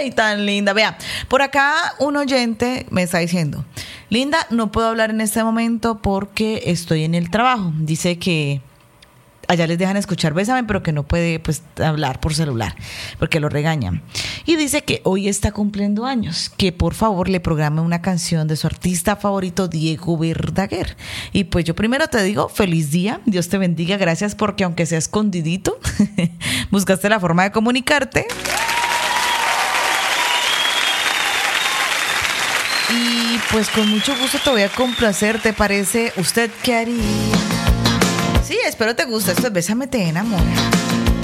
Ay, tan linda. Vea, por acá un oyente me está diciendo: Linda, no puedo hablar en este momento porque estoy en el trabajo. Dice que allá les dejan escuchar Bésame, pero que no puede pues hablar por celular porque lo regañan. Y dice que hoy está cumpliendo años, que por favor le programe una canción de su artista favorito, Diego Verdaguer. Y pues yo primero te digo, feliz día, Dios te bendiga, gracias porque aunque sea escondidito, buscaste la forma de comunicarte. Y pues con mucho gusto te voy a complacer, ¿te parece? ¿Usted qué haría? Sí, espero te guste. Esto es Bésame, te enamora.